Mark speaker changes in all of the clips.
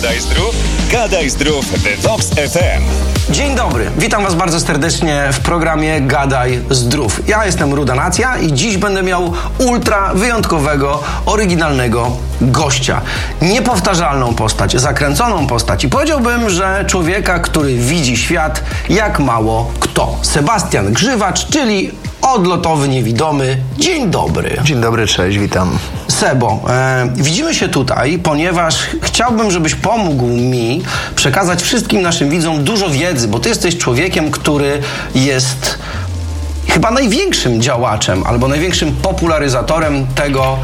Speaker 1: Gadaj Zdrów, Gadaj Zdrów w Vox FM.
Speaker 2: Dzień dobry, witam Was bardzo serdecznie w programie Gadaj Zdrów. Ja jestem Ruda Nacja i dziś będę miał ultra wyjątkowego, oryginalnego gościa. Niepowtarzalną postać, zakręconą postać i powiedziałbym, że człowieka, który widzi świat jak mało kto. Sebastian Grzywacz, czyli odlotowy niewidomy. Dzień dobry.
Speaker 3: Dzień dobry, cześć, witam.
Speaker 2: Sebo, widzimy się tutaj, ponieważ chciałbym, żebyś pomógł mi przekazać wszystkim naszym widzom dużo wiedzy, bo ty jesteś człowiekiem, który jest chyba największym działaczem albo największym popularyzatorem tego,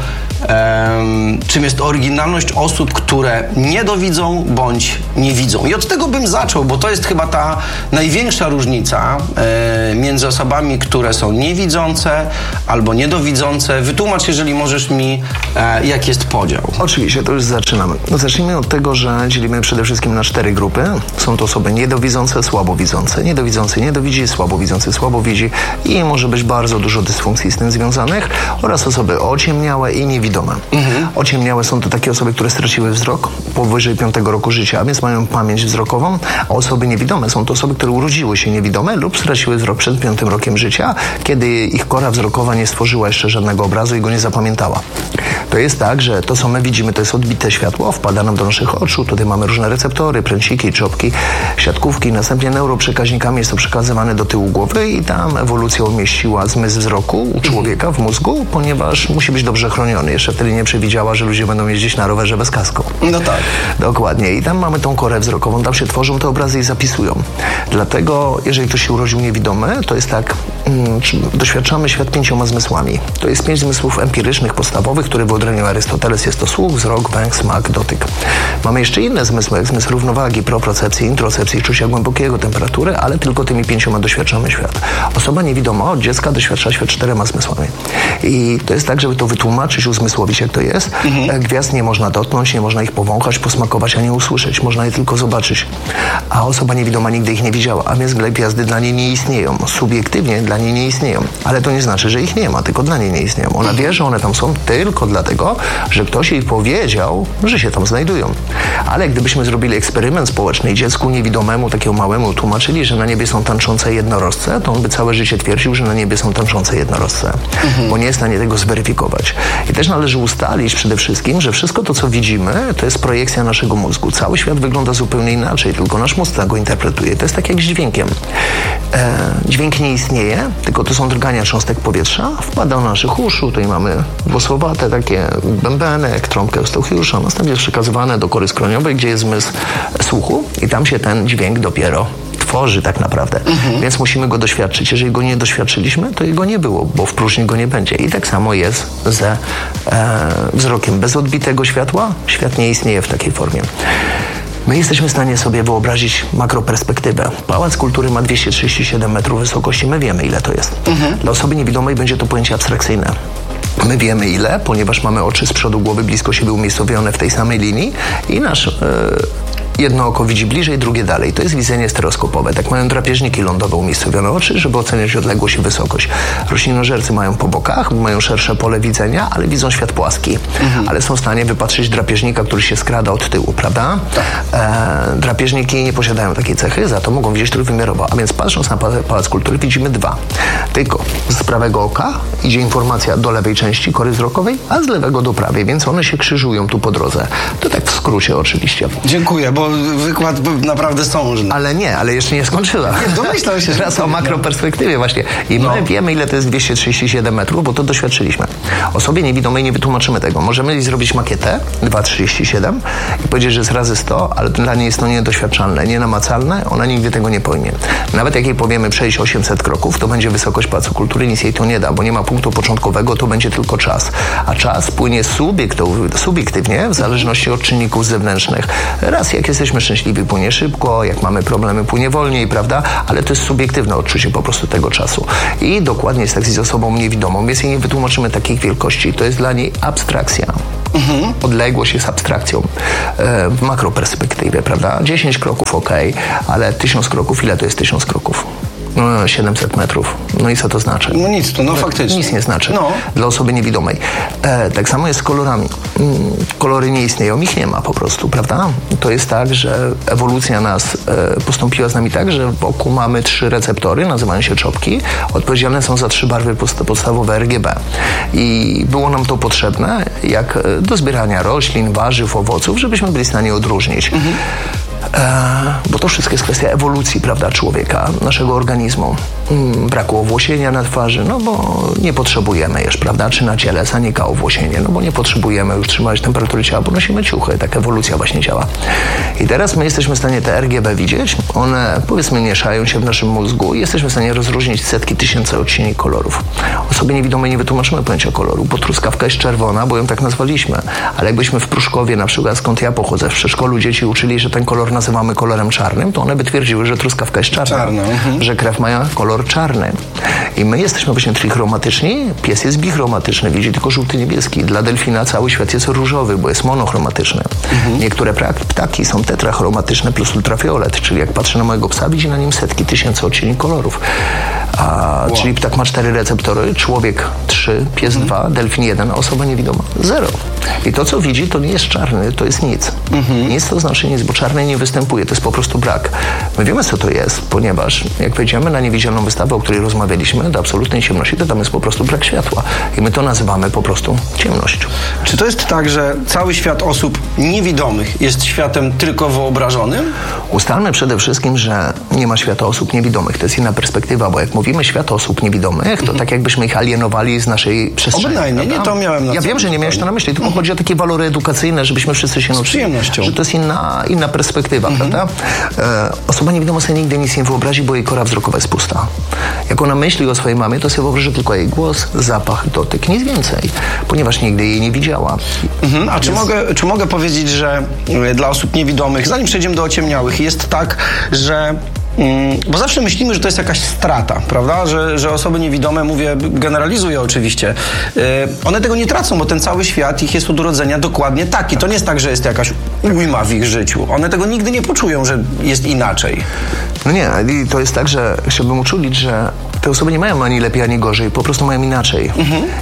Speaker 2: czym jest oryginalność osób, które niedowidzą bądź nie widzą. I od tego bym zaczął, bo to jest chyba ta największa różnica między osobami, które są niewidzące albo niedowidzące. Wytłumacz, jeżeli możesz mi, jaki jest podział.
Speaker 3: Oczywiście, to już zaczynamy. Zacznijmy od tego, że dzielimy przede wszystkim na 4 grupy. Są to osoby niedowidzące, słabowidzące. Niedowidzący niedowidzi, słabowidzący słabowidzi i może być bardzo dużo dysfunkcji z tym związanych oraz osoby ociemniałe i niewidome. Ociemniałe są to takie osoby, które straciły wzrok powyżej 5 roku życia, a więc mają pamięć wzrokową, a osoby niewidome są to osoby, które urodziły się niewidome lub straciły wzrok przed 5 rokiem życia, kiedy ich kora wzrokowa nie stworzyła jeszcze żadnego obrazu i go nie zapamiętała. To jest tak, że to, co my widzimy, to jest odbite światło, wpada nam do naszych oczu, tutaj mamy różne receptory, pręciki, czopki, siatkówki, następnie neuroprzekaźnikami jest to przekazywane do tyłu głowy i tam ewolucja umieściła zmysł wzroku u człowieka w mózgu, ponieważ musi być dobrze chroniony. Jeszcze wtedy nie przewidziała, że ludzie będą jeździć na rowerze bez kasku.
Speaker 2: No tak.
Speaker 3: Dokładnie. I tam mamy tą korę wzrokową, tam się tworzą te obrazy i zapisują. Dlatego, jeżeli ktoś się urodził niewidomy, to jest tak, doświadczamy świat 5 zmysłami. To jest 5 zmysłów empirycznych, podstawowych, które wyodrębnił Arystoteles. Jest to słuch, wzrok, węch, smak, dotyk. Mamy jeszcze inne zmysły, jak zmysł równowagi, propriocepcji, introcepcji, czucia głębokiego, temperatury, ale tylko tymi 5 doświadczamy świat. Osoba niewidoma od dziecka doświadcza świat 4 zmysłami. I to jest tak, żeby to wytłumaczyć, uzmysłowić, jak to jest. Gwiazd nie można dotknąć, nie można ich powąchać, posmakować, ani usłyszeć. Można je tylko zobaczyć. A osoba niewidoma nigdy ich nie widziała, a więc gwiazdy dla niej nie istnieją. Subiektywnie dla niej nie istnieją. Ale to nie znaczy, że ich nie ma, tylko dla niej nie istnieją. Ona wie, że one tam są tylko dlatego, że ktoś jej powiedział, że się tam znajdują. Ale gdybyśmy zrobili eksperyment społeczny i dziecku niewidomemu, takiemu małemu, tłumaczyli, że na niebie są tańczące jednorożce, to on by całe życie twierdził, że na niebie są tańczące jednorożce. Bo nie jest w stanie tego zweryfikować. I też należy ustalić przede wszystkim, że wszystko to, co widzimy, to jest projekcja naszego mózgu. Cały świat wygląda zupełnie inaczej, tylko nasz mózg tak go interpretuje. To jest tak jak z dźwiękiem. Dźwięk nie istnieje, tylko to są drgania cząstek powietrza, wpada do naszych uszu, tutaj mamy włosowate takie bębenek, trąbkę Eustachyusza, następnie jest przekazywane do kory skroniowej, gdzie jest zmysł słuchu i tam się ten dźwięk dopiero tworzy tak naprawdę. Więc musimy go doświadczyć. Jeżeli go nie doświadczyliśmy, to jego nie było, bo w próżni go nie będzie. I tak samo jest ze wzrokiem. Bez odbitego światła świat nie istnieje w takiej formie. My jesteśmy w stanie sobie wyobrazić makroperspektywę. Pałac Kultury ma 237 metrów wysokości. My wiemy, ile to jest. Dla osoby niewidomej będzie to pojęcie abstrakcyjne. My wiemy ile, ponieważ mamy oczy z przodu głowy blisko siebie umiejscowione w tej samej linii i nasz jedno oko widzi bliżej, drugie dalej. To jest widzenie stereoskopowe. Tak mają drapieżniki lądowe umiejscowione oczy, żeby oceniać odległość i wysokość. Roślinożercy mają po bokach, mają szersze pole widzenia, ale widzą świat płaski. Ale są w stanie wypatrzyć drapieżnika, który się skrada od tyłu, prawda? Drapieżniki nie posiadają takiej cechy, za to mogą widzieć trójwymiarowo. A więc patrząc na Pałac Kultury widzimy 2. Tylko z prawego oka idzie informacja do lewej części kory wzrokowej, a z lewego do prawej, więc one się krzyżują tu po drodze. To tak w skrócie oczywiście.
Speaker 2: Dziękuję, bo wykład naprawdę sążny.
Speaker 3: Ale jeszcze nie skończyła.
Speaker 2: Nie, domyślam się, że
Speaker 3: teraz o makroperspektywie właśnie. I my wiemy, ile to jest 237 metrów, bo to doświadczyliśmy. Osobie niewidomej nie wytłumaczymy tego. Możemy jej zrobić makietę 2,37 i powiedzieć, że jest razy 100, ale dla niej jest to niedoświadczalne, nienamacalne. Ona nigdy tego nie pojmie. Nawet jak jej powiemy przejść 800 kroków, to będzie wysokość Pałacu Kultury, nic jej to nie da, bo nie ma punktu początkowego, to będzie tylko czas. A czas płynie subiektywnie, w zależności od czynników zewnętrznych. Raz jak jesteśmy szczęśliwi, płynie szybko, jak mamy problemy, płynie wolniej, prawda? Ale to jest subiektywne odczucie po prostu tego czasu. I dokładnie jest tak z osobą niewidomą, więc jej nie wytłumaczymy takich wielkości. To jest dla niej abstrakcja. Odległość jest abstrakcją w makroperspektywie, prawda? 10 kroków ale 1000 kroków, ile to jest 1000 kroków? 700 metrów. No i co to znaczy?
Speaker 2: No nic, to faktycznie.
Speaker 3: Nic nie znaczy dla osoby niewidomej. Tak samo jest z kolorami. Kolory nie istnieją, ich nie ma po prostu, prawda? To jest tak, że ewolucja nas postąpiła z nami tak, że wokół mamy 3 receptory, nazywają się czopki, odpowiedzialne są za 3 barwy podstawowe RGB. I było nam to potrzebne, jak do zbierania roślin, warzyw, owoców, żebyśmy byli w stanie odróżnić. Bo to wszystko jest kwestia ewolucji, prawda, człowieka, naszego organizmu. Brakło owłosienia na twarzy, no bo nie potrzebujemy już, prawda, czy na ciele zanika owłosienie, no bo nie potrzebujemy już trzymać temperatury ciała, bo nosimy ciuchy, tak ewolucja właśnie działa. I teraz my jesteśmy w stanie te RGB widzieć, one powiedzmy mieszają się w naszym mózgu i jesteśmy w stanie rozróżnić setki tysięcy odcieni kolorów. Osobie niewidomej nie wytłumaczymy pojęcia koloru, bo truskawka jest czerwona, bo ją tak nazwaliśmy, ale jakbyśmy w Pruszkowie, na przykład skąd ja pochodzę, w przedszkolu dzieci uczyli, że ten kolor nazywamy kolorem czarnym, to one by twierdziły, że truskawka jest czarna. Że krew ma kolor czarny. I my jesteśmy właśnie trichromatyczni, pies jest bichromatyczny, widzi tylko żółty, niebieski. Dla delfina cały świat jest różowy, bo jest monochromatyczny. Niektóre ptaki są tetrachromatyczne plus ultrafiolet, czyli jak patrzę na mojego psa, widzi na nim setki tysięcy odcieni kolorów. Czyli ptak ma 4 receptory, człowiek 3, pies 2, delfin 1, a osoba niewidoma 0. I to, co widzi, to nie jest czarny, to jest nic. Nic to znaczy nic, bo czarny nie występuje, to jest po prostu brak. My wiemy, co to jest, ponieważ jak wejdziemy na niewidzialną wystawę, o której rozmawialiśmy, do absolutnej ciemności, to tam jest po prostu brak światła. I my to nazywamy po prostu ciemność.
Speaker 2: Czy to jest tak, że cały świat osób niewidomych jest światem tylko wyobrażonym?
Speaker 3: Ustalmy przede wszystkim, że nie ma świata osób niewidomych. To jest inna perspektywa, bo jak mówimy świat osób niewidomych, to tak jakbyśmy ich alienowali z naszej przestrzeni.
Speaker 2: Bynajmniej, nie to miałem na
Speaker 3: Ja wiem, że nie miałeś to na myśli, tylko chodzi o takie walory edukacyjne, żebyśmy wszyscy się nauczyli, że to jest inna perspektywa, prawda? Osoba niewidoma sobie nigdy nic nie wyobrazi, bo jej kora wzrokowa jest pusta. Jak ona myśli o swojej mamie, to sobie wyobraża tylko jej głos, zapach, dotyk, nic więcej, ponieważ nigdy jej nie widziała.
Speaker 2: A czy mogę powiedzieć, że dla osób niewidomych, zanim przejdziemy do ociemniałych, jest tak, że bo zawsze myślimy, że to jest jakaś strata, prawda? Że osoby niewidome, mówię, generalizuję oczywiście, one tego nie tracą, bo ten cały świat ich jest od urodzenia dokładnie taki. To nie jest tak, że jest jakaś ujma w ich życiu. One tego nigdy nie poczują, że jest inaczej.
Speaker 3: No nie, i to jest tak, że chciałbym uczulić, że te osoby nie mają ani lepiej, ani gorzej, po prostu mają inaczej.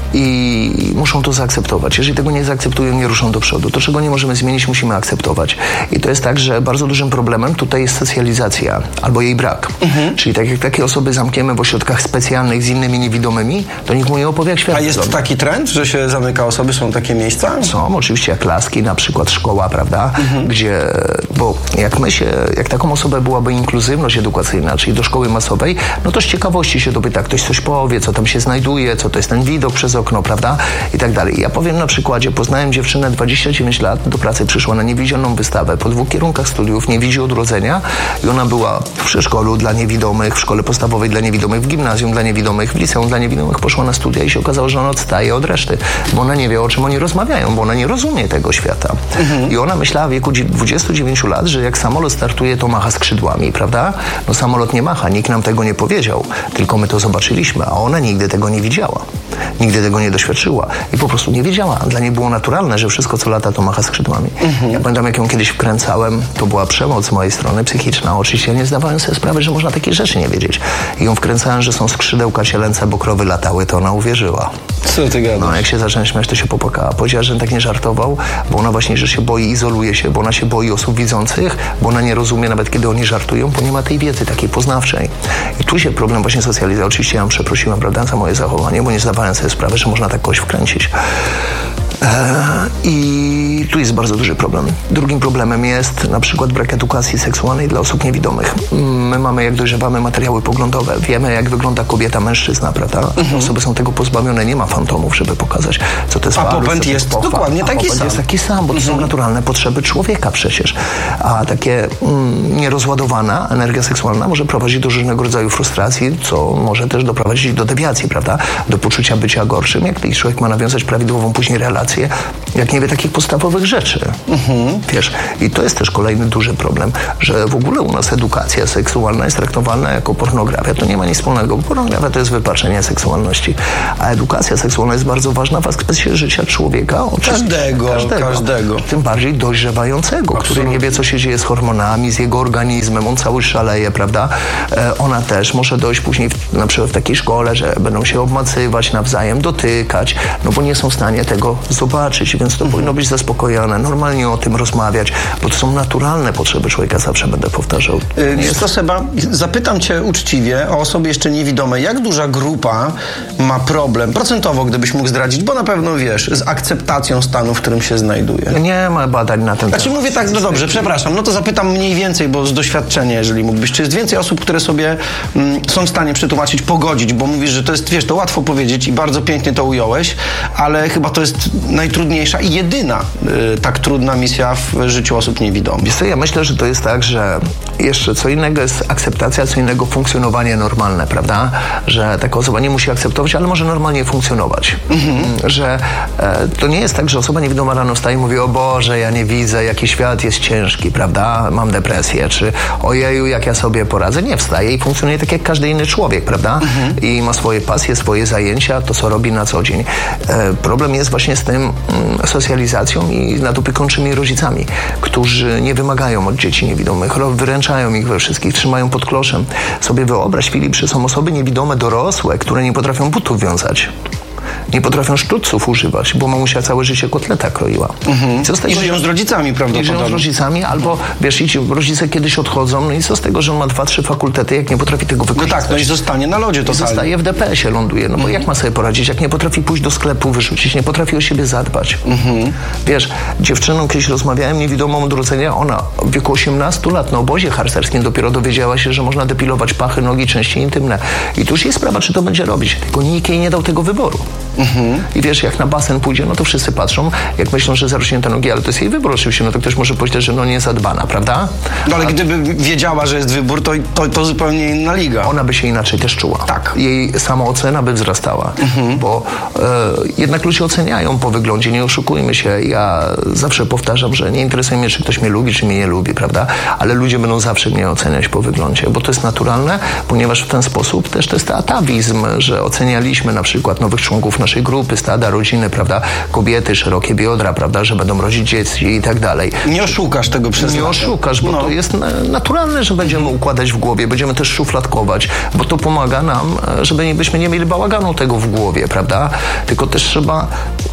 Speaker 3: I muszą to zaakceptować. Jeżeli tego nie zaakceptują, nie ruszą do przodu. To, czego nie możemy zmienić, musimy akceptować. I to jest tak, że bardzo dużym problemem tutaj jest socjalizacja, albo jej brak. Czyli tak jak takie osoby zamkniemy w ośrodkach specjalnych z innymi niewidomymi, to nikt mu nie opowie, jak świat
Speaker 2: A jest taki trend, że się zamyka osoby? Są takie miejsca?
Speaker 3: Są, oczywiście, jak Laski, na przykład szkoła, prawda? Gdzie, bo jak taką osobę byłaby inkluzywność edukacyjna, czyli do szkoły masowej, no to z ciekawości się dopyta, ktoś coś powie, co tam się znajduje, co to jest ten widok przez okno, prawda? I tak dalej. Ja powiem na przykładzie, poznałem dziewczynę, 29 lat, do pracy przyszła na niewidzialną wystawę, po 2 kierunkach studiów, nie widzi od urodzenia i ona była w przedszkolu dla niewidomych, w szkole podstawowej dla niewidomych, w gimnazjum dla niewidomych, w liceum dla niewidomych, poszła na studia i się okazało, że ona odstaje od reszty, bo ona nie wie, o czym oni rozmawiają, bo ona nie rozumie tego świata. I ona myślała w wieku 29 lat, że jak samolot startuje, to macha skrzydłami, prawda? No samolot nie macha, nikt nam tego nie powiedział, tylko my to zobaczyliśmy, a ona nigdy tego nie widziała. Nigdy tego nie doświadczyła i po prostu nie wiedziała. Dla niej było naturalne, że wszystko, co lata, to macha skrzydłami. Ja pamiętam, jak ją kiedyś wkręcałem, to była przemoc z mojej strony psychiczna. Oczywiście ja nie zdawałem sobie sprawy, że można takie rzeczy nie wiedzieć. I ją wkręcałem, że są skrzydełka cielęce, bo krowy latały, to ona uwierzyła.
Speaker 2: Co ty gadasz?
Speaker 3: No, jak się zacząłem śmiać, to się popłakała. Powiedziała, że tak nie żartował, bo ona właśnie, że się boi, izoluje się, bo ona się boi osób widzących, bo ona nie rozumie nawet, kiedy oni żartują, bo nie ma tej wiedzy takiej poznawczej. I tu się problem właśnie socjalizacji. Oczywiście ja ją przeprosiłem, prawda, za moje zachowanie, bo nie zdawałem sobie sprawy, że można tak kogoś wkręcić. I tu jest bardzo duży problem. Drugim problemem jest na przykład brak edukacji seksualnej dla osób niewidomych. My mamy, jak dojrzewamy, materiały poglądowe. Wiemy, jak wygląda kobieta, mężczyzna, prawda? Osoby są tego pozbawione. Nie ma fantomów, żeby pokazać, co to jest
Speaker 2: A popęd jest dokładnie taki sam.
Speaker 3: Jest taki sam, bo to są naturalne potrzeby człowieka przecież. A takie nierozładowana energia seksualna może prowadzić do różnego rodzaju frustracji, co może też doprowadzić do dewiacji, prawda? Do poczucia bycia gorszym. Jak człowiek ma nawiązać prawidłową później relację, Jak nie wie takich podstawowych rzeczy. Wiesz, i to jest też kolejny duży problem, że w ogóle u nas edukacja seksualna jest traktowana jako pornografia. To nie ma nic wspólnego, bo pornografia to jest wypaczenie seksualności. A edukacja seksualna jest bardzo ważna w aspekcie życia człowieka.
Speaker 2: Każdego.
Speaker 3: Tym bardziej dojrzewającego, który nie wie, co się dzieje z hormonami, z jego organizmem. On cały szaleje, prawda? Ona też może dojść później na przykład w takiej szkole, że będą się obmacywać, nawzajem dotykać, no bo nie są w stanie tego zobaczyć, więc to powinno być zaspokojone, normalnie o tym rozmawiać, bo to są naturalne potrzeby człowieka, zawsze będę powtarzał.
Speaker 2: To Seba, zapytam cię uczciwie o osoby jeszcze niewidome, jak duża grupa ma problem, procentowo gdybyś mógł zdradzić, bo na pewno wiesz, z akceptacją stanu, w którym się znajduje.
Speaker 3: Nie ma badań na ten temat.
Speaker 2: Znaczy mówię tak, no dobrze, przepraszam, no to zapytam mniej więcej, bo z doświadczenia, jeżeli mógłbyś, czy jest więcej osób, które sobie są w stanie przetłumaczyć, pogodzić, bo mówisz, że to jest, wiesz, to łatwo powiedzieć i bardzo pięknie to ująłeś, ale chyba to jest najtrudniejsza i jedyna tak trudna misja w życiu osób niewidomych.
Speaker 3: Wiesz co, ja myślę, że to jest tak, że jeszcze co innego jest akceptacja, co innego funkcjonowanie normalne, prawda? Że taka osoba nie musi akceptować, ale może normalnie funkcjonować. Że to nie jest tak, że osoba niewidoma rano wstaje i mówi: o Boże, ja nie widzę, jaki świat jest ciężki, prawda? Mam depresję, czy ojeju, jak ja sobie poradzę. Nie, wstaje i funkcjonuje tak jak każdy inny człowiek, prawda? I ma swoje pasje, swoje zajęcia, to co robi na co dzień. Problem jest właśnie z tym socjalizacją i nadopiekuńczymi rodzicami, którzy nie wymagają od dzieci niewidomych, wyręczają ich we wszystkich, trzymają pod kloszem. Sobie wyobraź, Filip, że są osoby niewidome dorosłe, które nie potrafią butów wiązać. Nie potrafią sztućców używać, bo mamusia całe życie kotleta kroiła.
Speaker 2: I żyją z rodzicami prawdopodobnie.
Speaker 3: I żyją z rodzicami, albo wiesz, rodzice kiedyś odchodzą, no i co z tego, że on ma 2-3 fakultety, jak nie potrafi tego wykorzystać.
Speaker 2: No tak, no i zostanie na lodzie totalnie.
Speaker 3: Zostaje w DPS-ie, ląduje, no bo jak ma sobie poradzić, jak nie potrafi pójść do sklepu, wyrzucić, nie potrafi o siebie zadbać. Wiesz, dziewczyną kiedyś rozmawiałem, niewidomą od urodzenia, ona w wieku 18 lat na obozie harcerskim dopiero dowiedziała się, że można depilować pachy, nogi, części intymne. I tu już jest sprawa, czy to będzie robić. Tylko nikt jej nie dał tego wyboru. I wiesz, jak na basen pójdzie, no to wszyscy patrzą, jak myślą, że zarośnięte nogi, ale to jest jej wybór oczywiście, no to ktoś może powiedzieć, że no nie zadbana, prawda?
Speaker 2: No ale gdyby wiedziała, że jest wybór, to zupełnie inna liga.
Speaker 3: Ona by się inaczej też czuła.
Speaker 2: Tak.
Speaker 3: Jej samoocena by wzrastała, bo jednak ludzie oceniają po wyglądzie, nie oszukujmy się. Ja zawsze powtarzam, że nie interesuje mnie, czy ktoś mnie lubi, czy mnie nie lubi, prawda? Ale ludzie będą zawsze mnie oceniać po wyglądzie, bo to jest naturalne, ponieważ w ten sposób też to jest atawizm, że ocenialiśmy na przykład nowych członków naszej grupy, stada, rodziny, prawda? Kobiety, szerokie biodra, prawda? Że będą rodzić dzieci i tak dalej.
Speaker 2: Nie oszukasz tego przez
Speaker 3: Nie oszukasz, bo to jest naturalne, że będziemy układać w głowie, będziemy też szufladkować, bo to pomaga nam, żebyśmy nie mieli bałaganu tego w głowie, prawda? Tylko też trzeba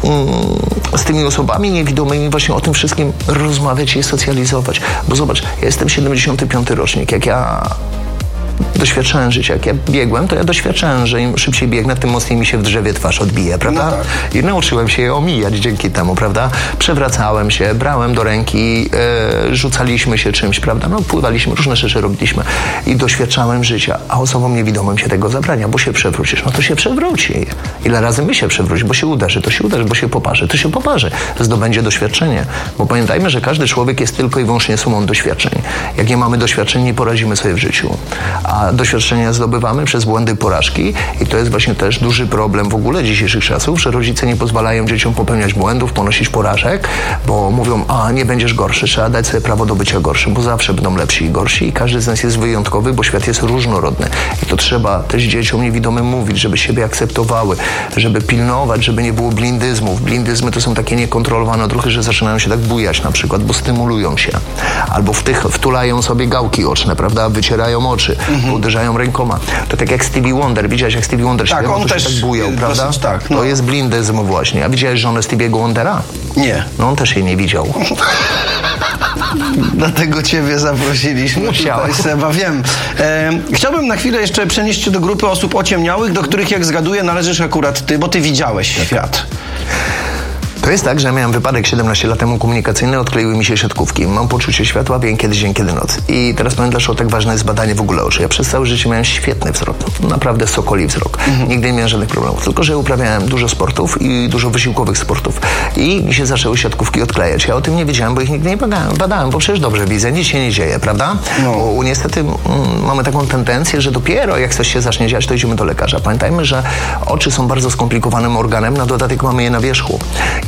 Speaker 3: z tymi osobami niewidomymi właśnie o tym wszystkim rozmawiać i socjalizować. Bo zobacz, ja jestem 75. rocznik, jak ja doświadczałem życia. Jak ja biegłem, to ja doświadczałem, że im szybciej biegnę, tym mocniej mi się w drzewie twarz odbije, prawda?
Speaker 2: No tak.
Speaker 3: I nauczyłem się je omijać dzięki temu, prawda? Przewracałem się, brałem do ręki, rzucaliśmy się czymś, prawda? No pływaliśmy, różne rzeczy robiliśmy i doświadczałem życia, a osobom niewidomym się tego zabrania, bo się przewrócisz, no to się przewróci. Ile razy my się przewróci, bo się uderzy, to się uderzy, bo się poparzy, to się poparzy. Zdobędzie doświadczenie, bo pamiętajmy, że każdy człowiek jest tylko i wyłącznie sumą doświadczeń. Jak nie mamy doświadczeń, nie poradzimy sobie w życiu. A doświadczenia zdobywamy przez błędy, porażki i to jest właśnie też duży problem w ogóle dzisiejszych czasów, że rodzice nie pozwalają dzieciom popełniać błędów, ponosić porażek, bo mówią, nie będziesz gorszy, trzeba dać sobie prawo do bycia gorszym, bo zawsze będą lepsi i gorsi i każdy z nas jest wyjątkowy, bo świat jest różnorodny i to trzeba też dzieciom niewidomym mówić, żeby siebie akceptowały, żeby pilnować, żeby nie było blindyzmów. Blindyzmy to są takie niekontrolowane odruchy, że zaczynają się tak bujać na przykład, bo stymulują się. Albo wtulają sobie gałki oczne, prawda, wycierają oczy, uderzają rękoma. To tak jak Stevie Wonder. Widziałeś, jak Stevie Wonder
Speaker 2: tak,
Speaker 3: śpiewał,
Speaker 2: on
Speaker 3: to
Speaker 2: też
Speaker 3: się tak bujał, prawda?
Speaker 2: Tak, no.
Speaker 3: To jest blindyzm właśnie. A widziałeś żonę Stevie'ego Wondera?
Speaker 2: Nie.
Speaker 3: No on też jej nie widział.
Speaker 2: Dlatego ciebie zaprosiliśmy.
Speaker 3: Musiałem.
Speaker 2: Seba, wiem. Chciałbym na chwilę jeszcze przenieść się do grupy osób ociemniałych, do których, jak zgaduję, należysz akurat ty, bo ty widziałeś świat.
Speaker 3: To jest tak, że ja miałem wypadek 17 lat temu komunikacyjny, odkleiły mi się siatkówki. Mam poczucie światła, wiem kiedy dzień, kiedy noc. I teraz powiem, dlaczego tak ważne jest badanie w ogóle oczu. Ja przez całe życie miałem świetny wzrok. Naprawdę sokoli wzrok. Nigdy nie miałem żadnych problemów. Tylko że uprawiałem dużo sportów i dużo wysiłkowych sportów. I mi się zaczęły siatkówki odklejać. Ja o tym nie wiedziałem, bo ich nigdy nie badałem, bo przecież dobrze widzę, nic się nie dzieje, prawda? No. Bo niestety mamy taką tendencję, że dopiero jak coś się zacznie dziać, to idziemy do lekarza. Pamiętajmy, że oczy są bardzo skomplikowanym organem, na dodatek mamy je na wierzchu. I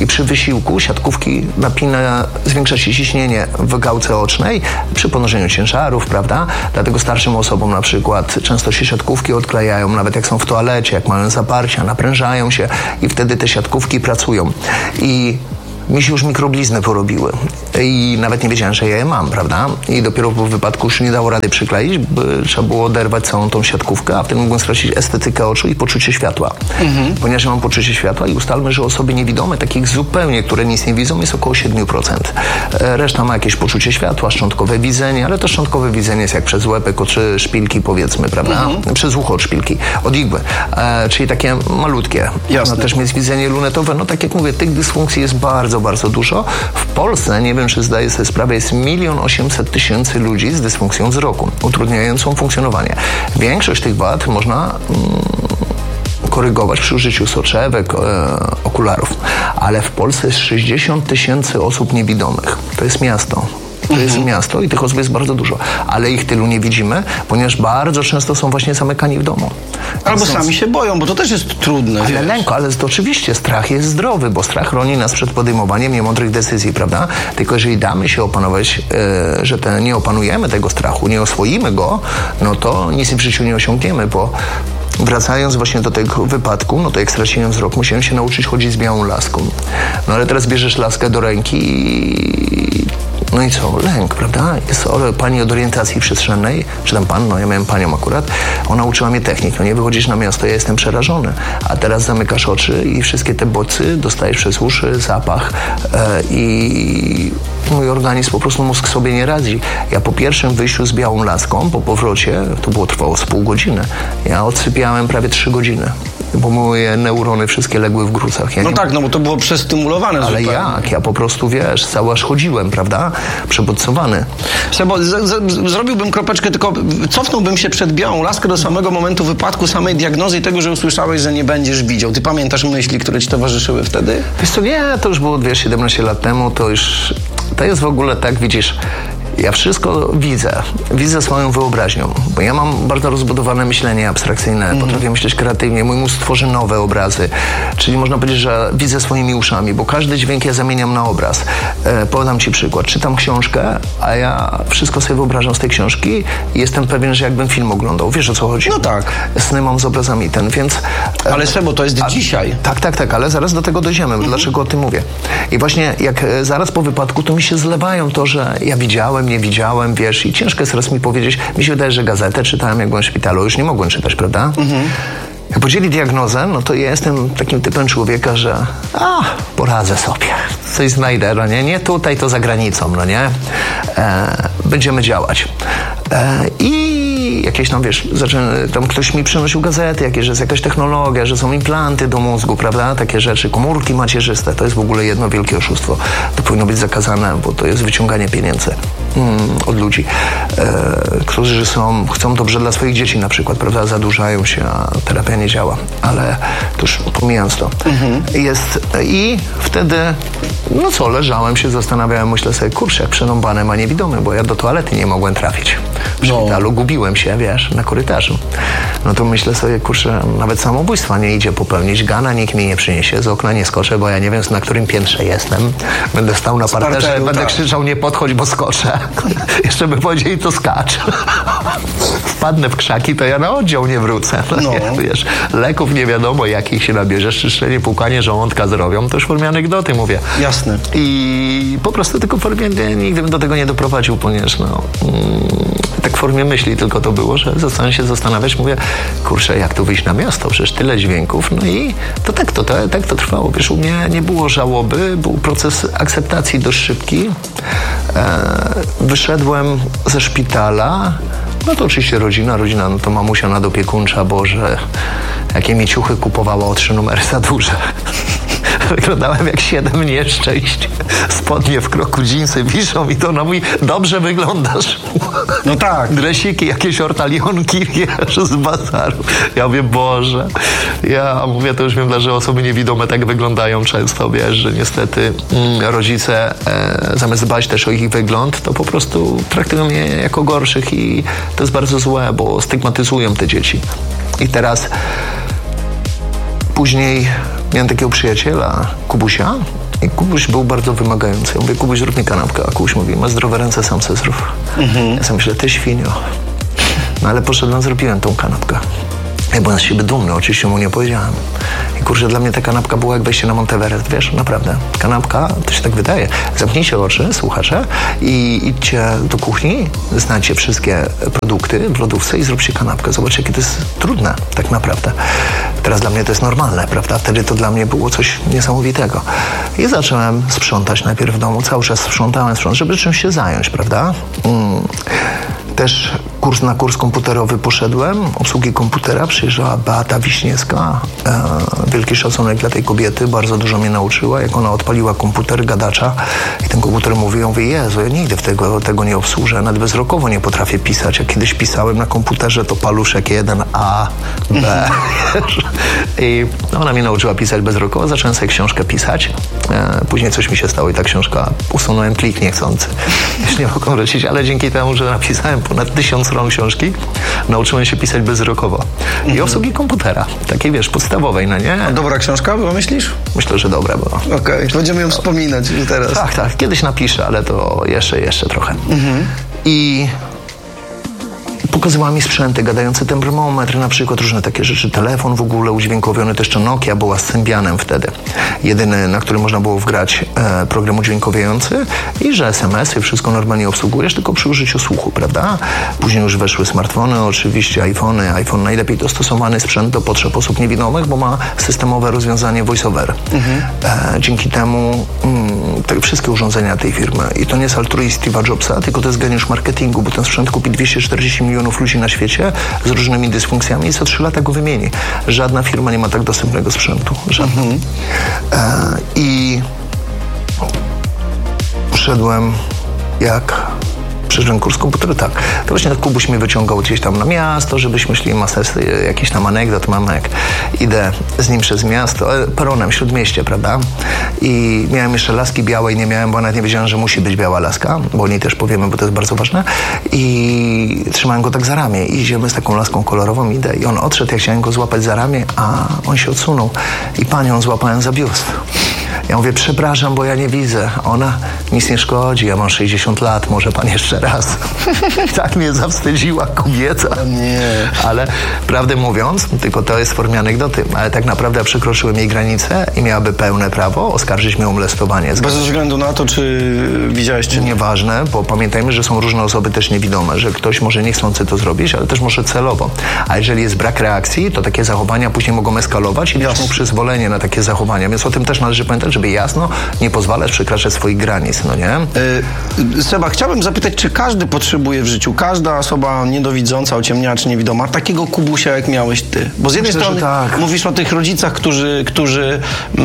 Speaker 3: przy wysiłku siatkówki zwiększa się ciśnienie w gałce ocznej przy ponoszeniu ciężarów, prawda? Dlatego starszym osobom na przykład często się siatkówki odklejają, nawet jak są w toalecie, jak mają zaparcia, naprężają się i wtedy te siatkówki pracują. I mi się już mikroblizny porobiły i nawet nie wiedziałem, że ja je mam, prawda? I dopiero po wypadku już nie dało rady przykleić, bo trzeba było oderwać całą tą siatkówkę, a wtedy mogłem stracić estetykę oczu i poczucie światła. Ponieważ ja mam poczucie światła i ustalmy, że osoby niewidome, takich zupełnie, które nic nie widzą, jest około 7%. Reszta ma jakieś poczucie światła, szczątkowe widzenie, ale to szczątkowe widzenie jest jak przez łepek od szpilki, powiedzmy, prawda? Przez ucho od szpilki, od igły. Czyli takie malutkie.
Speaker 2: Jasne.
Speaker 3: Można też mieć widzenie lunetowe. No tak jak mówię, tych dysfunkcji jest bardzo dużo. W Polsce, nie wiem, czy zdaję sobie sprawę, jest 1 800 000 ludzi z dysfunkcją wzroku, utrudniającą funkcjonowanie. Większość tych wad można korygować przy użyciu soczewek, okularów. Ale w Polsce jest 60 000 osób niewidomych. To jest miasto. To jest miasto i tych osób jest bardzo dużo. Ale ich tylu nie widzimy, ponieważ bardzo często są właśnie zamykani w domu.
Speaker 2: Albo sami się boją, bo to też jest trudne.
Speaker 3: Ale lęko, ale to oczywiście strach jest zdrowy, bo strach chroni nas przed podejmowaniem niemądrych decyzji, prawda? Tylko jeżeli damy się opanować, że nie opanujemy tego strachu, nie oswoimy go, no to nic w życiu nie osiągniemy, bo wracając właśnie do tego wypadku, no to jak straciłem wzrok, musiałem się nauczyć chodzić z białą laską. No ale teraz bierzesz laskę do ręki i no i co? Lęk, prawda? Jest pani od orientacji przestrzennej, czy tam pan, no ja miałem panią akurat, ona uczyła mnie technik, no nie wychodzisz na miasto, ja jestem przerażony, a teraz zamykasz oczy i wszystkie te bodźce dostajesz przez uszy, zapach i mój organizm, po prostu mózg sobie nie radzi. Ja po pierwszym wyjściu z białą laską, po powrocie, to trwało z pół godziny, ja odsypiałem prawie 3 godziny. Bo moje neurony wszystkie legły w gruzach. Ja
Speaker 2: no bo to było przestymulowane
Speaker 3: ale
Speaker 2: zupełnie.
Speaker 3: jak? Ja po prostu, wiesz, cały aż chodziłem, prawda? Przebodźcowany.
Speaker 2: Bo zrobiłbym kropeczkę, tylko cofnąłbym się przed białą laskę do samego momentu wypadku, samej diagnozy i tego, że usłyszałeś, że nie będziesz widział. Ty pamiętasz myśli, które ci towarzyszyły wtedy?
Speaker 3: Wiesz co, nie, to już było 17 lat temu, to jest w ogóle tak, widzisz, ja wszystko widzę swoją wyobraźnią, bo ja mam bardzo rozbudowane myślenie abstrakcyjne, potrafię myśleć kreatywnie, mój mózg tworzy nowe obrazy, czyli można powiedzieć, że widzę swoimi uszami, bo każdy dźwięk ja zamieniam na obraz. Podam ci przykład, czytam książkę, a ja wszystko sobie wyobrażam z tej książki i jestem pewien, że jakbym film oglądał, wiesz o co chodzi?
Speaker 2: No tak.
Speaker 3: Sny mam z obrazami więc...
Speaker 2: Ale Sebo, to jest dzisiaj.
Speaker 3: Tak, ale zaraz do tego dojdziemy, dlaczego o tym mówię. I właśnie jak zaraz po wypadku, to mi się zlewają to, że ja nie widziałem, wiesz, i ciężko jest raz mi powiedzieć, mi się wydaje, że gazetę czytałem, jak byłem w szpitalu, już nie mogłem czytać, prawda? Jak podzieli diagnozę, no to ja jestem takim typem człowieka, że poradzę sobie, coś znajdę, no nie tutaj, to za granicą, no nie? Będziemy działać. I jakieś tam, wiesz, tam ktoś mi przynosił gazety, jakieś, że jest jakaś technologia, że są implanty do mózgu, prawda? Takie rzeczy, komórki macierzyste, to jest w ogóle jedno wielkie oszustwo. To powinno być zakazane, bo to jest wyciąganie pieniędzy od ludzi, którzy chcą dobrze dla swoich dzieci na przykład, prawda? Zadłużają się, a terapia nie działa. Ale to już pomijając to. I wtedy, no co, leżałem się, zastanawiałem, myślę sobie, kurczę, jak przerąbane ma niewidomy, bo ja do toalety nie mogłem trafić. W szpitalu gubiłem się, wiesz, na korytarzu. No to myślę sobie, kurczę, nawet samobójstwa nie idzie popełnić, gana nikt mi nie przyniesie, z okna nie skoczę, bo ja nie wiem, na którym piętrze jestem. Będę stał na parterze, będę krzyczał, nie podchodź, bo skoczę. Jeszcze by powiedzieli, to skacz. Wpadnę w krzaki, to ja na oddział nie wrócę. Nie, wiesz, leków nie wiadomo, jakich się nabierzesz, czyszczenie, płukanie żołądka zrobią, to już w formie anegdoty mówię.
Speaker 2: Jasne.
Speaker 3: I po prostu tylko w formie, nigdy bym do tego nie doprowadził, ponieważ tak w formie myśli tylko to było, że zacząłem się zastanawiać, mówię, kurczę, jak tu wyjść na miasto, przecież tyle dźwięków, no i to tak to trwało. Wiesz, u mnie nie było żałoby, był proces akceptacji dość szybki. Wyszedłem ze szpitala, no to oczywiście rodzina, no to mamusia nadopiekuńcza, Boże, jakie mi ciuchy kupowała o 3 numery za duże. Wyglądałem jak 7 nieszczęść. Spodnie w kroku, dżinsy wiszą i to ona mówi, dobrze wyglądasz.
Speaker 2: No tak.
Speaker 3: Dresiki, jakieś ortalionki, wiesz, z bazaru. Ja mówię, Boże. Ja mówię, to już wiem, dlaczego osoby niewidome tak wyglądają często, wiesz, że niestety rodzice zamiast dbać też o ich wygląd, to po prostu traktują je jako gorszych i to jest bardzo złe, bo stygmatyzują te dzieci. I teraz później miałem takiego przyjaciela, Kubusia, i Kubuś był bardzo wymagający. Ja mówię, Kubuś, zrób mi kanapkę. A Kubuś mówi, masz zdrowe ręce, sam se zrób. Ja sobie myślę, ty świnio. No ale poszedłem, zrobiłem tą kanapkę. Ja byłem z siebie dumny, oczywiście mu nie powiedziałem. I kurczę, dla mnie ta kanapka była jak wejście na Monteverest, wiesz, naprawdę. Kanapka, to się tak wydaje. Zamknijcie oczy, słuchacze, i idźcie do kuchni, znajdźcie wszystkie produkty w lodówce i zróbcie kanapkę. Zobaczcie, jakie to jest trudne, tak naprawdę. Teraz dla mnie to jest normalne, prawda? Wtedy to dla mnie było coś niesamowitego. I zacząłem sprzątać najpierw w domu, cały czas sprzątałem, żeby czymś się zająć, prawda? Też na kurs komputerowy poszedłem, obsługi komputera, przyjeżdżała Beata Wiśniewska. Wielki szacunek dla tej kobiety, bardzo dużo mnie nauczyła. Jak ona odpaliła komputer, gadacza i ten komputer mówił, ja mówię, Jezu, ja nigdy tego nie obsłużę, nawet bezwzrokowo nie potrafię pisać. Jak kiedyś pisałem na komputerze, to paluszek 1, A, B. I ona mnie nauczyła pisać bezwzrokowo, zacząłem sobie książkę pisać. Później coś mi się stało i ta książka, usunąłem plik niechcący. Już nie mogą wrócić, ale dzięki temu, że napisałem ponad 1000 stron książki, nauczyłem się pisać bezwzrokowo. I obsługi komputera, takiej wiesz, podstawowej, no nie?
Speaker 2: A dobra książka była, myślisz?
Speaker 3: Myślę, że dobra była.
Speaker 2: Okej, będziemy ją wspominać teraz.
Speaker 3: Tak, kiedyś napiszę, ale to jeszcze trochę. I pokazywała mi sprzęty, gadający termometr, na przykład różne takie rzeczy. Telefon w ogóle udźwiękowiony, to jeszcze Nokia była z Symbianem wtedy. Jedyny, na który można było wgrać program udźwiękowiający i że SMS-y, wszystko normalnie obsługujesz, tylko przy użyciu słuchu, prawda? Później już weszły smartfony, oczywiście iPhony. iPhone najlepiej dostosowany sprzęt do potrzeb osób niewidomych, bo ma systemowe rozwiązanie voice-over. Dzięki temu te wszystkie urządzenia tej firmy, i to nie jest altruizm Steve'a Jobsa, tylko to jest geniusz marketingu, bo ten sprzęt kupi 240 milionów ludzi na świecie z różnymi dysfunkcjami i co 3 lata go wymieni. Żadna firma nie ma tak dostępnego sprzętu. Żadna. I poszedłem przeszedłem kurs komputera, tak. To właśnie Kubuś mnie wyciągał gdzieś tam na miasto, żebyśmy szli masę jakiś tam anegdot. Mam, jak idę z nim przez miasto, peronem, śródmieście, prawda? I miałem jeszcze laski białej, nie miałem, bo nawet nie wiedziałem, że musi być biała laska, bo o niej też powiemy, bo to jest bardzo ważne. I trzymałem go tak za ramię i idziemy z taką laską kolorową, idę i on odszedł, ja chciałem go złapać za ramię, a on się odsunął i panią złapałem za biust. Ja mówię, przepraszam, bo ja nie widzę. Ona, nic nie szkodzi, ja mam 60 lat, może pan jeszcze raz. Tak mnie zawstydziła kobieta.
Speaker 2: Nie.
Speaker 3: Ale prawdę mówiąc, tylko to jest w formie anegdoty, ale tak naprawdę przekroczyłem jej granicę i miałaby pełne prawo oskarżyć mnie o molestowanie.
Speaker 2: Bez względu na to, czy widziałeś, czy nie.
Speaker 3: Nieważne, bo pamiętajmy, że są różne osoby też niewidome, że ktoś może niechcący to zrobić, ale też może celowo. A jeżeli jest brak reakcji, to takie zachowania później mogą eskalować i dać mu przyzwolenie na takie zachowania. Więc o tym też należy pamiętać, żeby jasno nie pozwalać przekraczać swoich granic, no nie?
Speaker 2: Seba, chciałbym zapytać, czy każdy potrzebuje w życiu, każda osoba niedowidząca, ociemniała czy niewidoma, takiego Kubusia, jak miałeś ty? Bo z jednej strony tak. Mówisz o tych rodzicach, którzy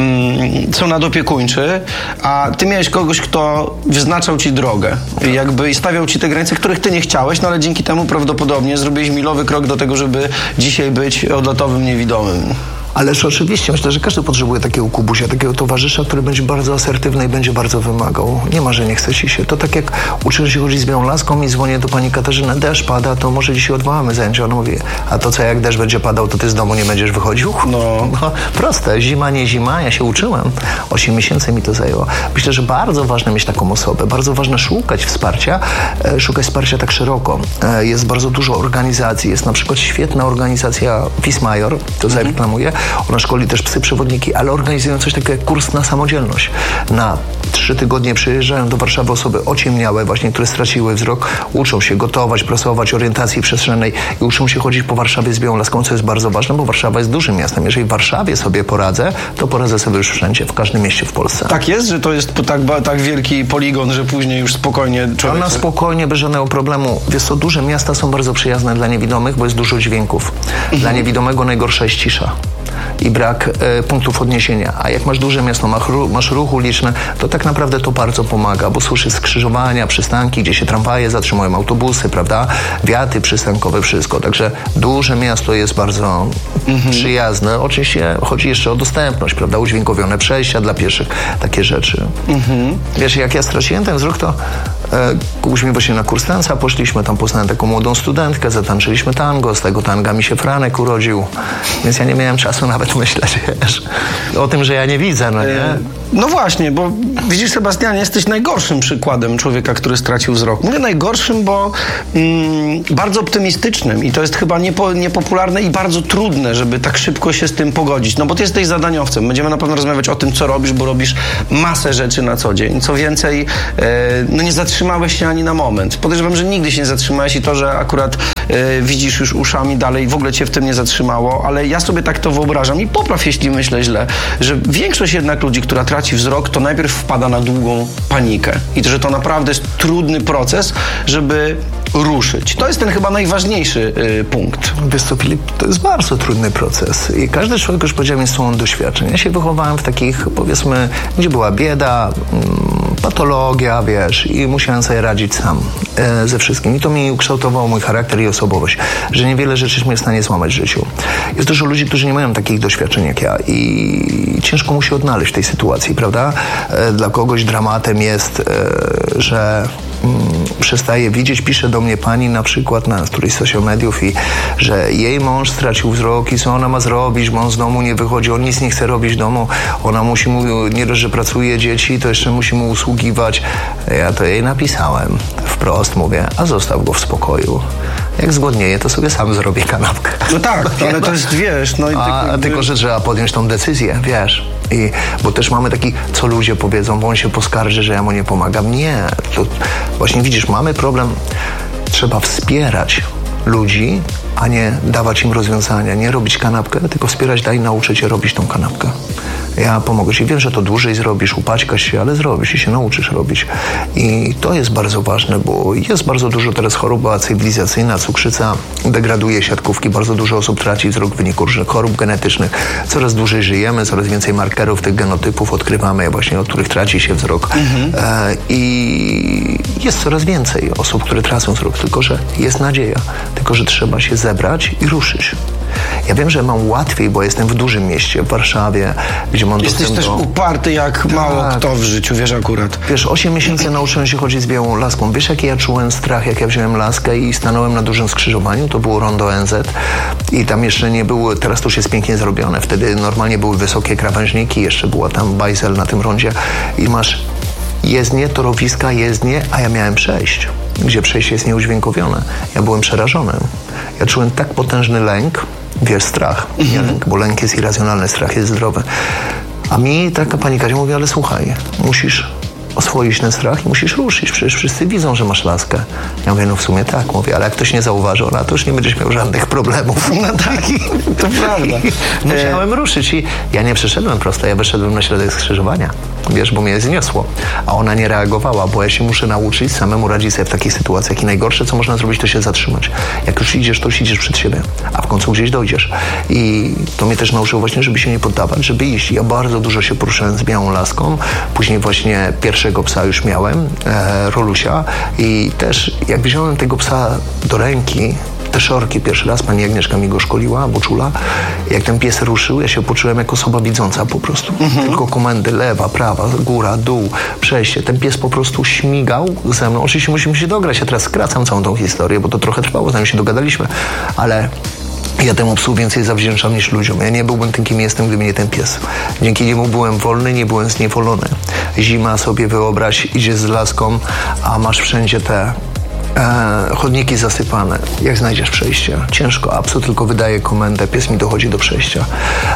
Speaker 2: są nadopiekuńczy, a ty miałeś kogoś, kto wyznaczał ci drogę, jakby i stawiał ci te granice, których ty nie chciałeś, no ale dzięki temu prawdopodobnie zrobiłeś milowy krok do tego, żeby dzisiaj być odlotowym niewidomym.
Speaker 3: Ależ oczywiście, myślę, że każdy potrzebuje takiego Kubusia, takiego towarzysza, który będzie bardzo asertywny i będzie bardzo wymagał. Nie ma, że nie chce ci się. To tak jak uczę się chodzić z białą laską i dzwonię do pani Katarzyny, deszcz pada, to może dzisiaj odwołamy zajęcia. Ona mówi, a to co, jak deszcz będzie padał, to ty z domu nie będziesz wychodził?
Speaker 2: No
Speaker 3: proste, zima, nie zima, ja się uczyłem. 8 miesięcy mi to zajęło. Myślę, że bardzo ważne mieć taką osobę, bardzo ważne szukać wsparcia tak szeroko. Jest bardzo dużo organizacji, jest na przykład świetna organizacja Wismajor, to zareklamuję. Ona szkoli też psy przewodniki, ale organizują coś takiego jak kurs na samodzielność. Na 3 tygodnie przyjeżdżają do Warszawy osoby ociemniałe właśnie, które straciły wzrok, uczą się gotować, prasować, orientacji przestrzennej i uczą się chodzić po Warszawie z białą laską, co jest bardzo ważne, bo Warszawa jest dużym miastem. Jeżeli w Warszawie sobie poradzę, to poradzę sobie już wszędzie, w każdym mieście w Polsce.
Speaker 2: Tak jest, że to jest tak wielki poligon, że później już spokojnie człowiek...
Speaker 3: Na spokojnie, bez żadnego problemu. Wiesz co, duże miasta są bardzo przyjazne dla niewidomych, bo jest dużo dźwięków. Dla niewidomego najgorsza jest cisza i brak punktów odniesienia. A jak masz duże miasto, masz ruch uliczny, to tak naprawdę to bardzo pomaga, bo słyszysz skrzyżowania, przystanki, gdzie się tramwaje zatrzymują, autobusy, prawda? Wiaty przystankowe, wszystko. Także duże miasto jest bardzo przyjazne. Oczywiście chodzi jeszcze o dostępność, prawda? Udźwiękowione przejścia dla pieszych, takie rzeczy. Wiesz, jak ja straciłem ten wzrok, to Kubuś mi właśnie na kurs tańca poszliśmy, tam poznałem taką młodą studentkę, zatańczyliśmy tango, z tego tanga mi się Franek urodził, więc ja nie miałem czasu nawet myśleć, wiesz, o tym, że ja nie widzę, no nie?
Speaker 2: No właśnie, bo widzisz, Sebastianie, jesteś najgorszym przykładem człowieka, który stracił wzrok. Mówię najgorszym, bo bardzo optymistycznym i to jest chyba niepopularne i bardzo trudne, żeby tak szybko się z tym pogodzić. No bo ty jesteś zadaniowcem. Będziemy na pewno rozmawiać o tym, co robisz, bo robisz masę rzeczy na co dzień. Co więcej, no nie zatrzymałeś się ani na moment. Podejrzewam, że nigdy się nie zatrzymałeś i to, że akurat widzisz już uszami dalej, w ogóle cię w tym nie zatrzymało, ale ja sobie tak to wyobrażam i popraw, jeśli myślę źle, że większość jednak ludzi, która traci wzrok, to najpierw wpada na długą panikę i że to naprawdę jest trudny proces, żeby ruszyć. To jest ten chyba najważniejszy punkt.
Speaker 3: Wiesz co, Filip, to jest bardzo trudny proces i każdy człowiek, już powiedziałem, jest słon doświadczeń. Ja się wychowałem w takich, powiedzmy, gdzie była bieda, patologia, wiesz, i musiałem sobie radzić sam ze wszystkim. I to mi ukształtowało mój charakter i osobowość, że niewiele rzeczy mnie w stanie złamać w życiu. Jest dużo ludzi, którzy nie mają takich doświadczeń jak ja i ciężko mu się odnaleźć w tej sytuacji, prawda? Dla kogoś dramatem jest, że przestaje widzieć, pisze do mnie pani na przykład na którejś z social mediów i że jej mąż stracił wzrok i co ona ma zrobić, bo on z domu nie wychodzi, on nic nie chce robić w domu, ona musi mu, nie dość, że pracuje dzieci, to jeszcze musi mu usługiwać. Ja to jej napisałem wprost, mówię, a zostaw go w spokoju. Jak zgłodnieje, to sobie sam zrobię kanapkę.
Speaker 2: No tak, ale to jest, wiesz... No i
Speaker 3: tylko, że trzeba podjąć tą decyzję, wiesz. Bo też mamy taki, co ludzie powiedzą, bo on się poskarży, że ja mu nie pomagam. Nie, to właśnie widzisz, mamy problem. Trzeba wspierać ludzi, a nie dawać im rozwiązania. Nie robić kanapkę, tylko wspierać, daj nauczyć się robić tą kanapkę. Ja pomogę ci. Wiem, że to dłużej zrobisz, upaćkasz się, ale zrobisz i się nauczysz robić. I to jest bardzo ważne, bo jest bardzo dużo teraz choroba cywilizacyjna, cukrzyca degraduje siatkówki, bardzo dużo osób traci wzrok w wyniku różnych chorób genetycznych. Coraz dłużej żyjemy, coraz więcej markerów tych genotypów odkrywamy, właśnie od których traci się wzrok. I jest coraz więcej osób, które tracą wzrok, tylko że jest nadzieja, tylko że trzeba się zebrać i ruszyć. Ja wiem, że mam łatwiej, bo jestem w dużym mieście, w Warszawie, gdzie mam dostęp do...
Speaker 2: Jesteś też uparty jak mało kto w życiu, wiesz akurat.
Speaker 3: Wiesz, 8 miesięcy nauczyłem się chodzić z białą laską. Wiesz, jaki ja czułem strach, jak ja wziąłem laskę i stanąłem na dużym skrzyżowaniu, to było rondo NZ i tam jeszcze nie było, teraz to już jest pięknie zrobione. Wtedy normalnie były wysokie krawężniki, jeszcze była tam bajzel na tym rondzie i masz jezdnie, torowiska, jezdnie, a ja miałem przejść, gdzie przejście jest nieudźwiękowione. Ja byłem przerażony. Ja czułem tak potężny lęk, wiesz, strach, nie lęk, bo lęk jest irracjonalny, strach jest zdrowy. A mi taka pani Kazia mówi, ale słuchaj, musisz oswoić ten strach i musisz ruszyć, przecież wszyscy widzą, że masz laskę. Ja mówię, no w sumie tak, mówię, ale jak ktoś nie zauważy, to już nie będziesz miał żadnych problemów.
Speaker 2: No tak, to prawda.
Speaker 3: Musiałem ruszyć i ja nie przeszedłem prosto, ja wyszedłem na środek skrzyżowania, wiesz, bo mnie zniosło, a ona nie reagowała, bo ja się muszę nauczyć samemu radzić sobie w takich sytuacjach i najgorsze, co można zrobić, to się zatrzymać. Jak już idziesz, to już idziesz przed siebie, a w końcu gdzieś dojdziesz. I to mnie też nauczyło właśnie, żeby się nie poddawać, żeby iść. Ja bardzo dużo się poruszałem z białą laską, później właśnie pierwszego psa już miałem, Rolusia, i też jak wziąłem tego psa do ręki, te szorki pierwszy raz, pani Agnieszka mi go szkoliła, Boczula. Jak ten pies ruszył, ja się poczułem jak osoba widząca po prostu. Tylko komendy lewa, prawa, góra, dół, przejście. Ten pies po prostu śmigał ze mną. Oczywiście musimy się dograć. Ja teraz skracam całą tą historię, bo to trochę trwało, zanim się dogadaliśmy, ale ja temu psu więcej zawdzięczam niż ludziom. Ja nie byłbym tym, kim jestem, gdyby nie ten pies. Dzięki niemu byłem wolny, nie byłem zniewolony. Zima sobie wyobraź, idziesz z laską, a masz wszędzie te chodniki zasypane. Jak znajdziesz przejście? Ciężko. A psu tylko wydaje komendę, pies mi dochodzi do przejścia.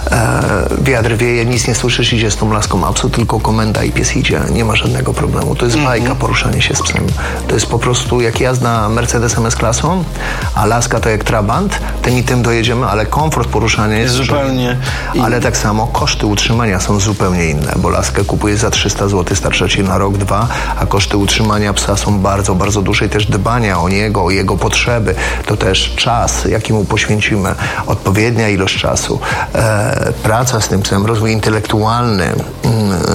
Speaker 3: Wiatr wieje, nic nie słyszysz, idzie z tą laską, a psu tylko komenda i pies idzie. Nie ma żadnego problemu. To jest bajka, poruszanie się z psem. To jest po prostu jak jazda Mercedesem S-klasą, a laska to jak Trabant, tym i tym dojedziemy, ale komfort poruszania jest
Speaker 2: zupełnie
Speaker 3: inny. Ale tak samo koszty utrzymania są zupełnie inne, bo laskę kupujesz za 300 zł, starcza ci na rok, dwa, a koszty utrzymania psa są bardzo, bardzo duże i też dbania o niego, o jego potrzeby, to też czas, jaki mu poświęcimy, odpowiednia ilość czasu, praca z tym psem, rozwój intelektualny, a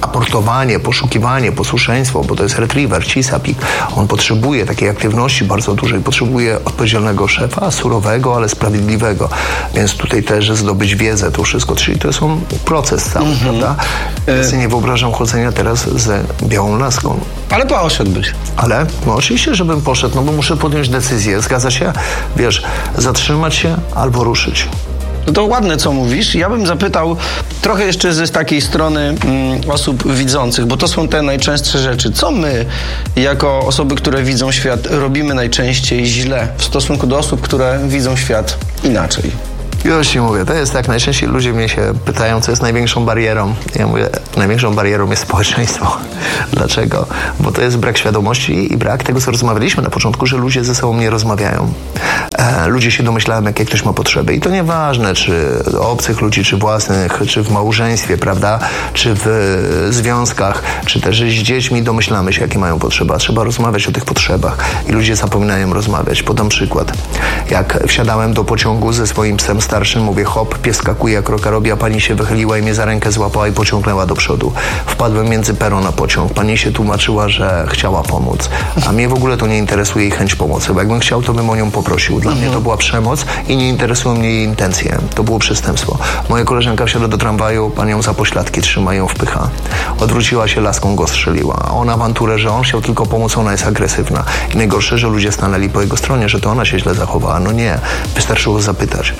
Speaker 3: raportowanie, poszukiwanie, posłuszeństwo, bo to jest retriever, cisapik. On potrzebuje takiej aktywności bardzo dużej, potrzebuje odpowiedzialnego szefa, surowego, ale sprawiedliwego. Więc tutaj też zdobyć wiedzę, to wszystko, czyli to jest proces cały, prawda? Ja sobie nie wyobrażam chodzenia teraz ze białą laską.
Speaker 2: Ale poszedłbyś.
Speaker 3: Ale? No oczywiście, żebym poszedł, no bo muszę podjąć decyzję. Zgadza się? Wiesz, zatrzymać się albo ruszyć.
Speaker 2: No to ładne, co mówisz. Ja bym zapytał trochę jeszcze z takiej strony osób widzących, bo to są te najczęstsze rzeczy. Co my, jako osoby, które widzą świat, robimy najczęściej źle w stosunku do osób, które widzą świat inaczej?
Speaker 3: Już ci mówię, to jest tak, najczęściej ludzie mnie się pytają, co jest największą barierą. Ja mówię, największą barierą jest społeczeństwo. Dlaczego? Bo to jest brak świadomości i brak tego, co rozmawialiśmy na początku, że ludzie ze sobą nie rozmawiają. Ludzie się domyślają, jakie ktoś ma potrzeby. I to nieważne, czy obcych ludzi, czy własnych, czy w małżeństwie, prawda, czy w związkach, czy też z dziećmi domyślamy się, jakie mają potrzeby. A trzeba rozmawiać o tych potrzebach. I ludzie zapominają rozmawiać. Podam przykład. Jak wsiadałem do pociągu ze swoim psem starszym, mówię hop, pies skakuje, jak kroka robi, a pani się wychyliła i mnie za rękę złapała i pociągnęła do przodu. Wpadłem między peron na pociąg. Pani się tłumaczyła, że chciała pomóc. A mnie w ogóle to nie interesuje jej chęć pomocy, bo jakbym chciał, to bym o nią poprosił. Dla mnie to była przemoc i nie interesują mnie jej intencje. To było przestępstwo. Moja koleżanka wsiadła do tramwaju, pan ją za pośladki trzyma, ją wpycha. Odwróciła się, laską go strzeliła. A on awanturę, że on chciał tylko pomóc, ona jest agresywna. I najgorsze, że ludzie stanęli po jego stronie, że to ona się źle zachowała. No nie, wystarczyło zapytać.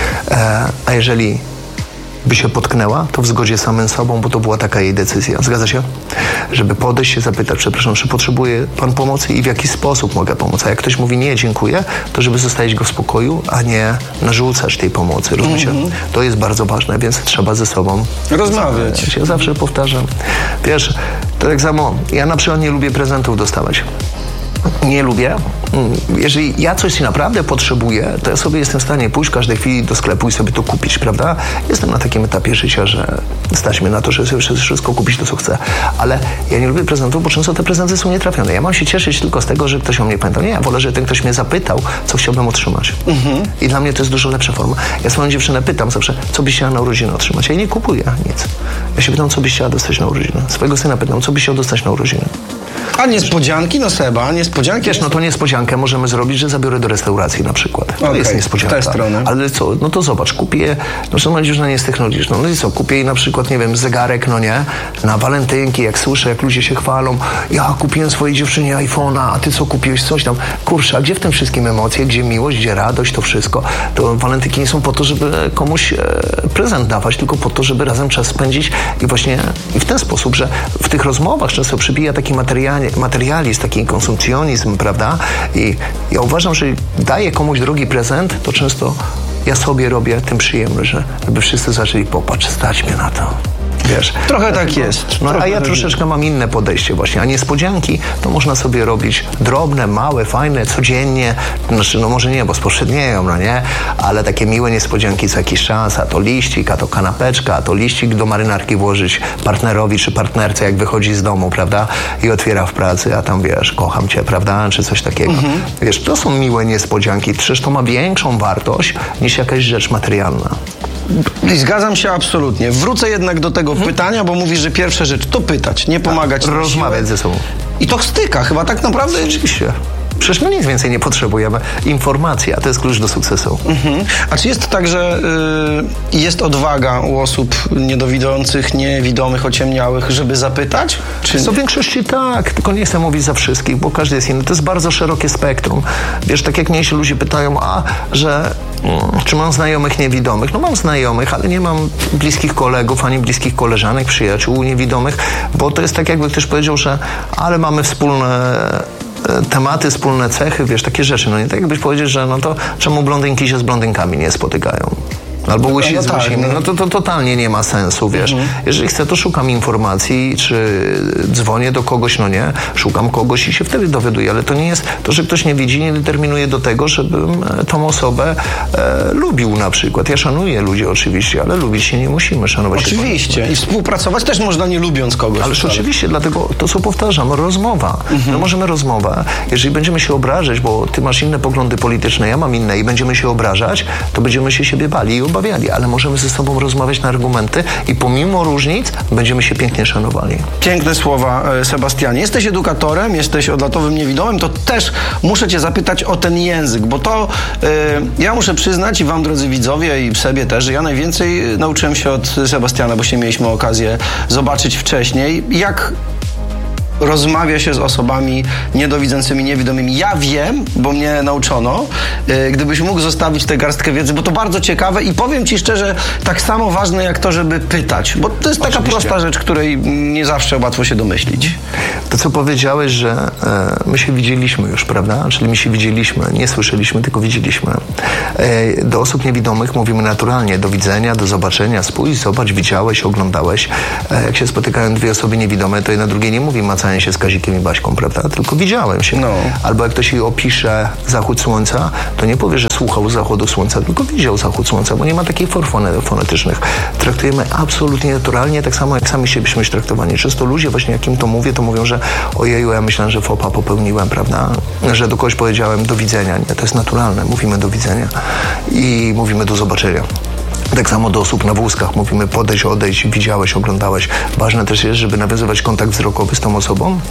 Speaker 3: A jeżeli by się potknęła, to w zgodzie z samym sobą, bo to była taka jej decyzja. Zgadza się? Żeby podejść się, zapytać, przepraszam, czy potrzebuje pan pomocy i w jaki sposób mogę pomóc? A jak ktoś mówi nie, dziękuję, to żeby zostawić go w spokoju, a nie narzucać tej pomocy. Rozumiecie? To jest bardzo ważne, więc trzeba ze sobą
Speaker 2: rozmawiać.
Speaker 3: Ja zawsze powtarzam. Wiesz, to tak samo, ja na przykład nie lubię prezentów dostawać. Nie lubię. Jeżeli ja coś naprawdę potrzebuję, to ja sobie jestem w stanie pójść w każdej chwili do sklepu i sobie to kupić, prawda? Jestem na takim etapie życia, że stać mnie na to, że sobie wszystko kupić to, co chcę. Ale ja nie lubię prezentów, bo często te prezenty są nietrafione. Ja mam się cieszyć tylko z tego, że ktoś o mnie pamiętał. Nie, ja wolę, że ten ktoś mnie zapytał, co chciałbym otrzymać. I dla mnie to jest dużo lepsza forma. Ja swoją dziewczynę pytam zawsze, co byś chciała na urodziny otrzymać. Ja jej nie kupuję nic. Ja się pytam, co byś chciała dostać na urodziny. Swojego syna pytam, co byś chciał dostać na urodziny.
Speaker 2: A niespodzianki? No Seba, niespodzianki?
Speaker 3: Wiesz, no to niespodziankę możemy zrobić, że zabiorę do restauracji na przykład. To jest niespodzianka.
Speaker 2: W tę stronę.
Speaker 3: Ale co? No to zobacz, kupię, no że młodzież nie jest technologiczną. No i co? Kupię jej na przykład, nie wiem, zegarek, no nie? Na walentynki, jak słyszę, jak ludzie się chwalą. Ja kupiłem swojej dziewczynie iPhone'a, a ty co kupiłeś? Coś tam. Kurczę, a gdzie w tym wszystkim emocje? Gdzie miłość? Gdzie radość? To wszystko. To walentynki nie są po to, żeby komuś prezent dawać, tylko po to, żeby razem czas spędzić i właśnie i w ten sposób, że w tych rozmowach często przybija taki materializm, taki konsumpcjonizm, prawda? I ja uważam, że daję komuś drogi prezent, to często ja sobie robię tym przyjemność, żeby wszyscy zaczęli popatrz, stać mnie na to. Wiesz,
Speaker 2: trochę tak jest.
Speaker 3: No, a ja troszeczkę mam inne podejście właśnie, a niespodzianki to można sobie robić drobne, małe, fajne, codziennie, znaczy no może nie, bo spowszednieją, no nie, ale takie miłe niespodzianki co jakiś czas, a to liścik, a to kanapeczka, a to liścik do marynarki włożyć partnerowi czy partnerce, jak wychodzi z domu, prawda, i otwiera w pracy, a tam wiesz, kocham cię, prawda, czy coś takiego. Wiesz, to są miłe niespodzianki, przecież to ma większą wartość niż jakaś rzecz materialna.
Speaker 2: I zgadzam się absolutnie. Wrócę jednak do tego pytania, bo mówisz, że pierwsza rzecz to pytać, nie pomagać.
Speaker 3: Rozmawiać ze sobą.
Speaker 2: I to styka chyba tak naprawdę.
Speaker 3: Oczywiście. Przecież my nic więcej nie potrzebujemy. Informacja to jest klucz do sukcesu.
Speaker 2: A czy jest tak, że jest odwaga u osób niedowidzących, niewidomych, ociemniałych, żeby zapytać? Czy
Speaker 3: w większości tak, tylko nie chcę mówić za wszystkich, bo każdy jest inny. To jest bardzo szerokie spektrum. Wiesz, tak jak mnie się ludzie pytają, czy mam znajomych niewidomych? No mam znajomych, ale nie mam bliskich kolegów, ani bliskich koleżanek, przyjaciół niewidomych, bo to jest tak, jakby ktoś powiedział, że ale mamy wspólne tematy, wspólne cechy, wiesz, takie rzeczy. No nie tak jakbyś powiedział, że no to czemu blondynki się z blondynkami nie spotykają? Albo łysi z łysimi. No to totalnie nie ma sensu, wiesz. Jeżeli chcę, to szukam informacji, czy dzwonię do kogoś, no nie, szukam kogoś i się wtedy dowiaduję, ale to nie jest, to, że ktoś nie widzi, nie determinuje do tego, żebym tą osobę lubił na przykład. Ja szanuję ludzi oczywiście, ale lubić się nie musimy, szanować się.
Speaker 2: Oczywiście. I współpracować też można nie lubiąc kogoś.
Speaker 3: Ależ oczywiście, dlatego to, co powtarzam, rozmowa. No możemy rozmowę. Jeżeli będziemy się obrażać, bo ty masz inne poglądy polityczne, ja mam inne i będziemy się obrażać, to będziemy się siebie bali i oba rozmawiali, ale możemy ze sobą rozmawiać na argumenty i pomimo różnic będziemy się pięknie szanowali.
Speaker 2: Piękne słowa, Sebastianie. Jesteś edukatorem, jesteś odlatowym niewidomym, to też muszę cię zapytać o ten język, bo to ja muszę przyznać i wam, drodzy widzowie, i sobie też, że ja najwięcej nauczyłem się od Sebastiana, bo się mieliśmy okazję zobaczyć wcześniej, jak rozmawia się z osobami niedowidzącymi, niewidomymi. Ja wiem, bo mnie nauczono, gdybyś mógł zostawić tę garstkę wiedzy, bo to bardzo ciekawe i powiem ci szczerze, tak samo ważne jak to, żeby pytać, bo to jest taka prosta rzecz, której nie zawsze łatwo się domyślić.
Speaker 3: To, co powiedziałeś, że my się widzieliśmy już, prawda? Czyli my się widzieliśmy, nie słyszeliśmy, tylko widzieliśmy. Do osób niewidomych mówimy naturalnie, do widzenia, do zobaczenia, spójrz, zobacz, widziałeś, oglądałeś. Jak się spotykają dwie osoby niewidome, to jedna drugiej nie mówi macanie się z Kazikiem i Baśką, prawda? Tylko widziałem się.
Speaker 2: No.
Speaker 3: Albo jak ktoś jej opisze zachód słońca, to nie powie, że słuchał zachodu słońca, tylko widział zachód słońca, bo nie ma takich form fonetycznych. Traktujemy absolutnie naturalnie, tak samo jak sami siebie byśmy traktowani. Często ludzie, właśnie jak im to mówię, to mówią, że ojeju, ja myślałem, że fopa popełniłem, prawda? Że do kogoś powiedziałem do widzenia. Nie, to jest naturalne. Mówimy do widzenia i mówimy do zobaczenia. Tak samo do osób na wózkach mówimy podejść, odejść, widziałeś, oglądałeś. Ważne też jest, żeby nawiązywać kontakt wzrokowy z tą osobą,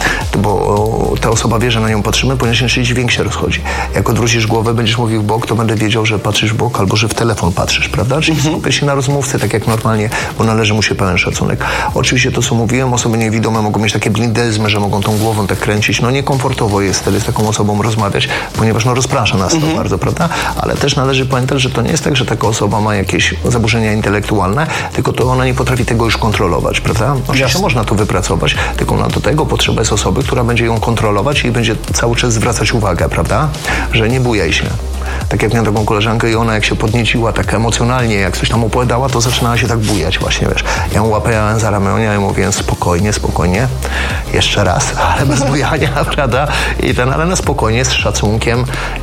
Speaker 3: bo ta osoba wie, że na nią patrzymy, ponieważ inaczej dźwięk się rozchodzi. Jak odwrócisz głowę, będziesz mówił w bok, to będę wiedział, że patrzysz w bok albo że w telefon patrzysz, prawda? Czyli skupię się na rozmówcy, tak jak normalnie, bo należy mu się pełen szacunek. Oczywiście to, co mówiłem, osoby niewidome mogą mieć takie blindyzmy, że mogą tą głową tak kręcić. No niekomfortowo jest wtedy z taką osobą rozmawiać, ponieważ no rozprasza nas to bardzo, prawda? Ale też należy pamiętać, że to nie jest tak, że taka osoba ma jakieś zaburzenia intelektualne, tylko to ona nie potrafi tego już kontrolować, prawda? Oczywiście można to wypracować, tylko do tego potrzeba jest osoby, która będzie ją kontrolować i będzie cały czas zwracać uwagę, prawda? Że nie bujaj się. Tak jak miałem taką koleżankę i ona jak się podnieciła tak emocjonalnie, jak coś tam opowiadała, to zaczynała się tak bujać właśnie, wiesz. Ja ją łapałem za ramiona i mówiłem spokojnie, jeszcze raz, ale bez bujania, prawda? Ale na spokojnie, z szacunkiem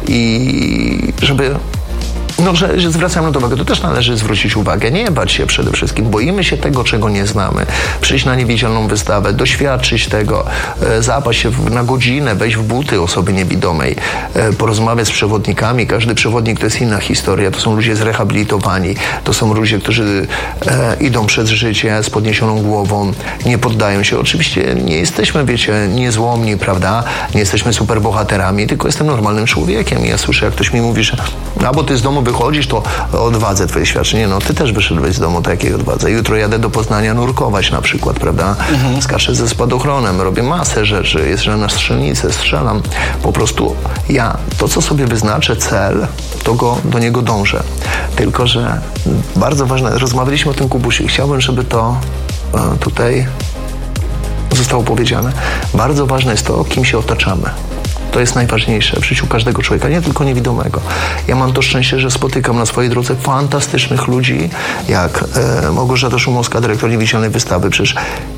Speaker 3: i żeby że zwracam na to uwagę, to też należy zwrócić uwagę, nie bać się przede wszystkim. Boimy się tego, czego nie znamy. Przyjść na niewidzialną wystawę, doświadczyć tego, zapaść się na godzinę, wejść w buty osoby niewidomej, porozmawiać z przewodnikami. Każdy przewodnik to jest inna historia. To są ludzie zrehabilitowani. To są ludzie, którzy idą przez życie z podniesioną głową, nie poddają się. Oczywiście nie jesteśmy, wiecie, niezłomni, prawda? Nie jesteśmy superbohaterami, tylko jestem normalnym człowiekiem. I ja słyszę, jak ktoś mi mówi, że bo ty z domu wychodzisz, to odwadze twoje świadczenie. No ty też wyszedłeś z domu, to jakiej odwadze? Jutro jadę do Poznania nurkować na przykład, prawda? Skaczę ze spadochronem, robię masę rzeczy, jeżdżę na strzelnicę, strzelam. Po prostu to co sobie wyznaczę, cel, to do niego dążę. Tylko, że bardzo ważne, rozmawialiśmy o tym, Kubusiu, i chciałbym, żeby to tutaj zostało powiedziane. Bardzo ważne jest to, kim się otaczamy. To jest najważniejsze w życiu każdego człowieka, nie tylko niewidomego. Ja mam to szczęście, że spotykam na swojej drodze fantastycznych ludzi, jak Małgorzata Szumowska, dyrektor niewidzialnej wystawy. Przecież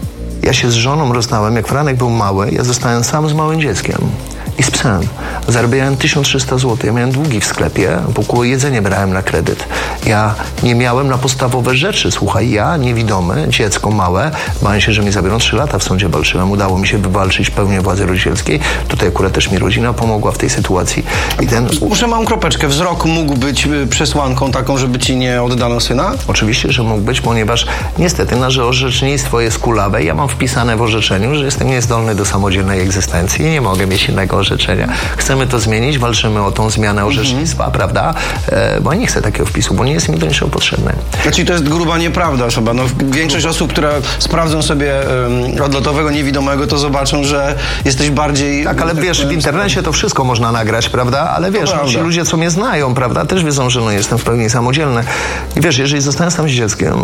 Speaker 3: ja się z żoną rozstałem, jak Franek był mały, ja zostałem sam z małym dzieckiem i z psem. Zarabiałem 1300 zł. Ja miałem długi w sklepie, bo jedzenie brałem na kredyt. Ja nie miałem na podstawowe rzeczy. Słuchaj, ja, niewidomy, dziecko małe, bałem się, że mi zabiorą. 3 lata w sądzie walczyłem. Udało mi się wywalczyć pełnię władzy rodzicielskiej. Tutaj akurat też mi rodzina pomogła w tej sytuacji.
Speaker 2: Muszę małą kropeczkę. Wzrok mógł być przesłanką taką, żeby ci nie oddano syna?
Speaker 3: Oczywiście, że mógł być, ponieważ niestety nasze orzecznictwo jest kulawe. Ja mam wpisane w orzeczeniu, że jestem niezdolny do samodzielnej egzystencji i nie mogę mieć innego orzeczenia. Chcemy to zmienić, walczymy o tą zmianę orzecznictwa, prawda? Bo ja nie chcę takiego wpisu, bo nie jest mi do niczego potrzebny.
Speaker 2: Znaczy to jest gruba nieprawda chyba. Większość osób, które sprawdzą sobie odlotowego niewidomego, to zobaczą, że jesteś bardziej...
Speaker 3: Tak, ale wiesz, w internecie to wszystko można nagrać, prawda? Ale wiesz, ci ludzie, co mnie znają, prawda, też wiedzą, że jestem w pełni samodzielny. I wiesz, jeżeli zostałem sam z dzieckiem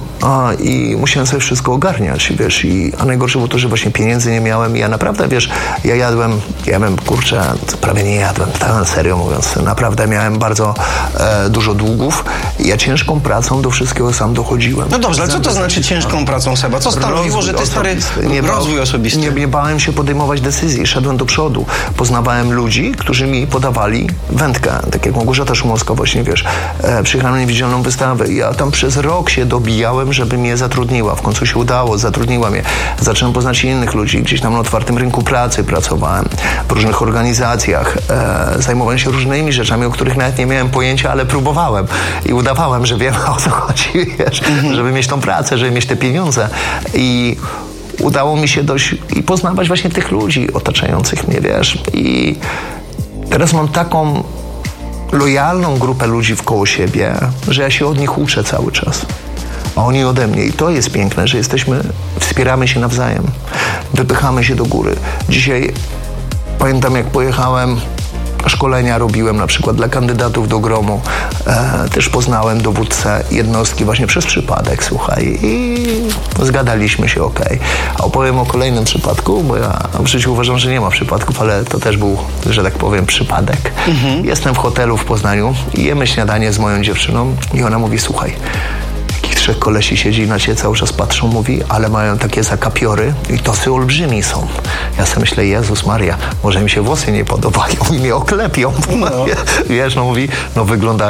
Speaker 3: i musiałem sobie wszystko ogarniać, wiesz, a najgorsze było to, że właśnie pieniędzy nie miałem i ja naprawdę, wiesz, ja jadłem, kurczę, prawie nie jadłem, tak serio mówiąc. Naprawdę miałem bardzo dużo długów. Ja ciężką pracą do wszystkiego sam dochodziłem.
Speaker 2: No dobrze, ale co to znaczy ciężką pracą, Seba? Co stanowiło, że ty stary rozwój osobisty?
Speaker 3: Nie bałem się podejmować decyzji, szedłem do przodu. Poznawałem ludzi, którzy mi podawali wędkę. Tak jak Małgorzata Szumowska właśnie, wiesz, przyjechałem na niewidzialną wystawę. Ja tam przez rok się dobijałem, żeby mnie zatrudniła. W końcu się udało, zatrudniła mnie. Zacząłem poznać innych ludzi. Gdzieś tam na otwartym rynku pracy pracowałem. W różnych organizacjach. Zajmowałem się różnymi rzeczami, o których nawet nie miałem pojęcia, ale próbowałem. I udawałem, że wiem, o co chodzi, wiesz, żeby mieć tą pracę, żeby mieć te pieniądze. I udało mi się dość i poznawać właśnie tych ludzi otaczających mnie, wiesz. I teraz mam taką lojalną grupę ludzi wkoło siebie, że ja się od nich uczę cały czas. A oni ode mnie. I to jest piękne, że wspieramy się nawzajem. Wypychamy się do góry. Dzisiaj pamiętam, jak pojechałem, szkolenia robiłem na przykład dla kandydatów do gromu. Też poznałem dowódcę jednostki właśnie przez przypadek, słuchaj. I zgadaliśmy się, okej. A opowiem o kolejnym przypadku, bo ja w życiu uważam, że nie ma przypadków, ale to też był, że tak powiem, przypadek. Jestem w hotelu w Poznaniu i jemy śniadanie z moją dziewczyną i ona mówi, słuchaj, 3 kolesi siedzi na ciebie, cały czas patrzą, mówi, ale mają takie zakapiory i tosy olbrzymi są. Ja sobie myślę, Jezus Maria, może mi się włosy nie podobają i mnie oklepią. No. Wiesz, no mówi, no wygląda